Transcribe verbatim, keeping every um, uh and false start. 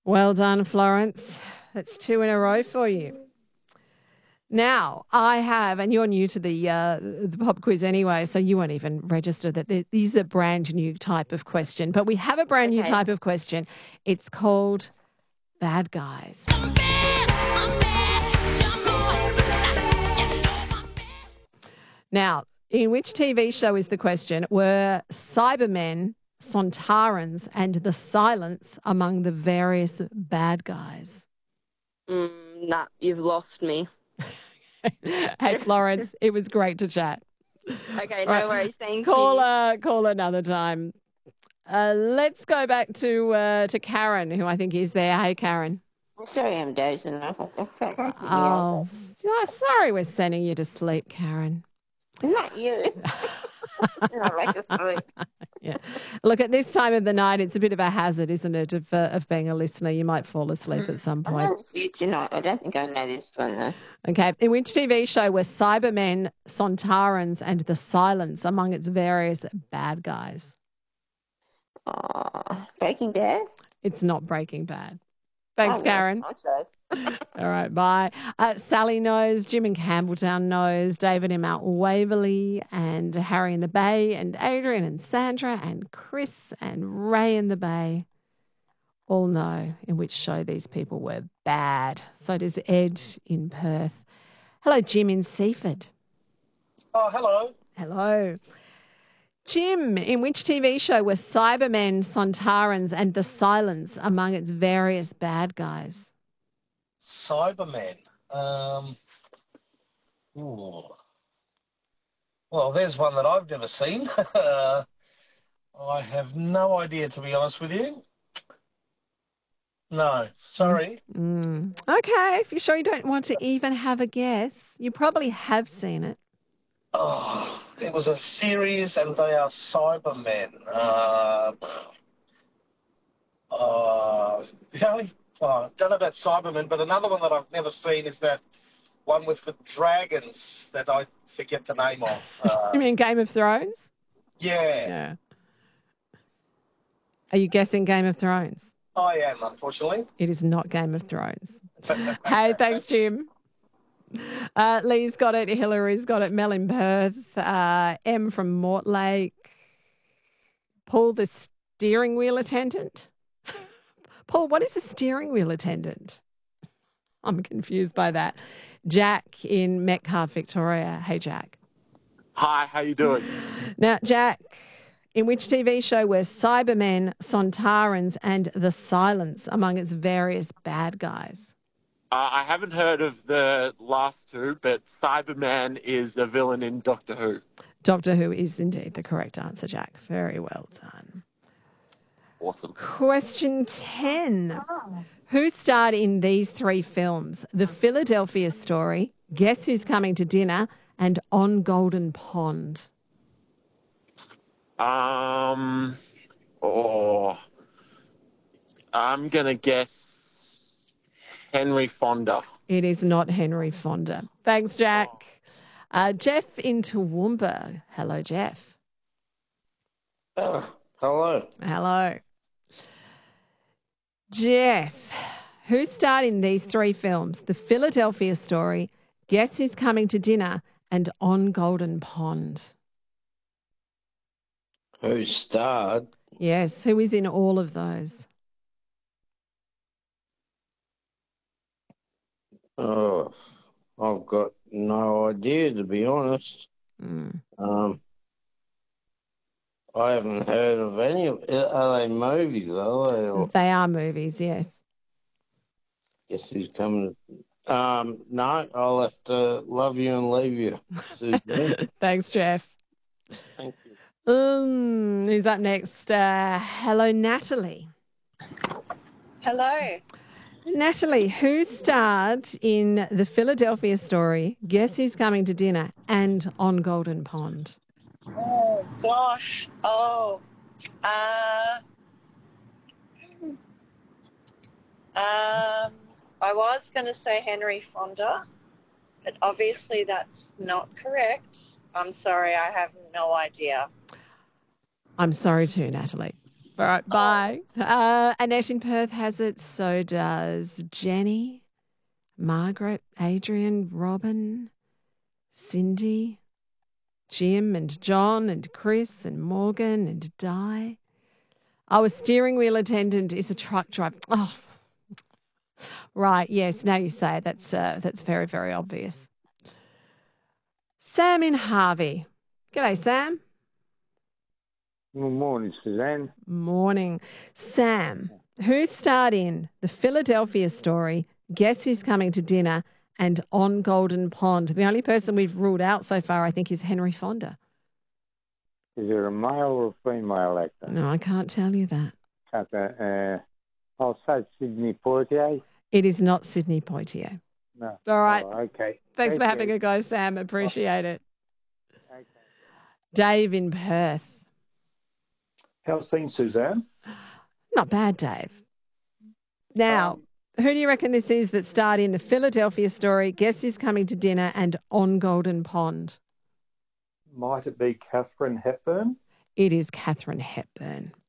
Well done, Florence. That's two in a row for you. Now, I have, and you're new to the uh, the pop quiz anyway, so you won't even register that these is a brand new type of question. But we have a brand new Okay. type of question. It's called Bad Guys. Now, in which T V show is the question? Were Cybermen, Sontarans, and the Silence among the various bad guys? Mm, nah, you've lost me. Hey, Florence, it was great to chat. Okay, no Right. worries. Thank Call you. uh, call another time. Uh, let's go back to uh, to Karen, who I think is there. Hey, Karen. Sorry, I'm dozing off. Oh, s- oh, sorry, we're sending you to sleep, Karen. Not you. Not like a sleep. Yeah. Look, at this time of the night, it's a bit of a hazard, isn't it, of, uh, of being a listener? You might fall asleep at some I point. know it's you tonight. I don't think I know this one, though. Okay. In which T V show were Cybermen, Sontarans, and the Silence among its various bad guys? Oh, Breaking Bad? It's not Breaking Bad. Thanks, Oh, well, Karen. I tried. All right, bye. Uh, Sally knows, Jim in Campbelltown knows, David in Mount Waverley, and Harry in the Bay, and Adrian and Sandra, and Chris and Ray in the Bay all know in which show these people were bad. So does Ed in Perth. Hello, Jim in Seaford. Oh, hello. Hello. Jim, in which T V show were Cybermen, Sontarans, and the Silence among its various bad guys? Cybermen. Um, ooh. Well, there's one that I've never seen. I have no idea, to be honest with you. No, sorry. Mm. Okay, if you're sure you don't want to even have a guess, you probably have seen it. Oh, it was a series, and they are Cybermen. Uh, uh, the only, well, I don't know about Cybermen, but another one that I've never seen is that one with the dragons that I forget the name of. Uh, You mean Game of Thrones? yeah, Yeah. Are you guessing Game of Thrones? I am, unfortunately. It is not Game of Thrones. Hey, thanks, Jim. Uh, Lee's got it. Hillary's got it. Mel in Perth. Uh, M from Mortlake. Paul, the steering wheel attendant. Paul, what is a steering wheel attendant? I'm confused by that. Jack in Metcalfe, Victoria. Hey, Jack. Hi, how you doing? Now, Jack, in which T V show were Cybermen, Sontarans, and the Silence among its various bad guys? Uh, I haven't heard of the last two, but Cyberman is a villain in Doctor Who. Doctor Who is indeed the correct answer, Jack. Very well done. Awesome. Question ten. Who starred in these three films? The Philadelphia Story, Guess Who's Coming to Dinner, and On Golden Pond? Um, oh, I'm going to guess Henry Fonda. It is not Henry Fonda. Thanks, Jack. Uh, Jeff in Toowoomba. Hello, Jeff. Oh, hello. Hello. Jeff, who starred in these three films? The Philadelphia Story, Guess Who's Coming to Dinner, and On Golden Pond? Who starred? Yes, who is in all of those? Oh, I've got no idea, to be honest. Mm. Um, I haven't heard of any of. Are they movies? Are they? Or They are movies, yes. guess who's coming? Um, no, I'll have to love you and leave you. Susan. Thanks, Jeff. Thank you. Um, who's up next? Uh, hello, Natalie. Hello. Natalie, who starred in The Philadelphia Story, Guess Who's Coming to Dinner, and On Golden Pond? Oh, gosh. Oh. Uh, um, I was going to say Henry Fonda, but obviously that's not correct. I'm sorry, I have no idea. I'm sorry too, Natalie. All right, bye. Uh, Annette in Perth has it. So does Jenny, Margaret, Adrian, Robin, Cindy, Jim and John and Chris and Morgan and Di. Oh, a steering wheel attendant is a truck driver. Oh, right. Yes, now you say it. That's, uh, that's very, very obvious. Sam in Harvey. G'day, Sam. Good morning, Suzanne. Morning. Sam, who starred in The Philadelphia Story, Guess Who's Coming to Dinner, and On Golden Pond? The only person we've ruled out so far, I think, is Henry Fonda. Is it a male or a female actor? No, I can't tell you that. Uh, I'll say Sidney Poitier. It is not Sidney Poitier. No. All right. Oh, okay. Thanks Thank for having you. a go, Sam. Appreciate it. Okay. Dave in Perth. How's things, Suzanne? Not bad, Dave. Now, who do you reckon this is that starred in The Philadelphia Story, Guess Who's Coming to Dinner, and On Golden Pond? Might it be Catherine Hepburn? It is Catherine Hepburn.